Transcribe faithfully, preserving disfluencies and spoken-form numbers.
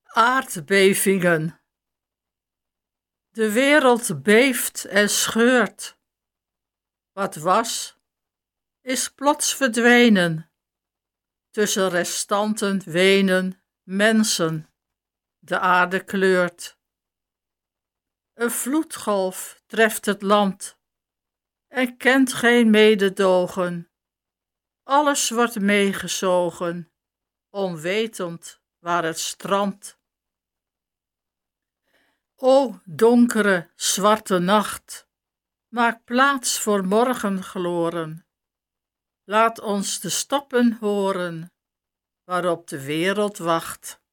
Aardbevingen. De wereld beeft en scheurt. Wat was, is plots verdwenen. Tussen restanten wenen mensen. De aarde kleurt. Een vloedgolf treft het land en kent geen mededogen. Alles wordt meegezogen, onwetend waar het strandt. O donkere, zwarte nacht, maak plaats voor morgengloren. Laat ons de stappen horen, waarop de wereld wacht.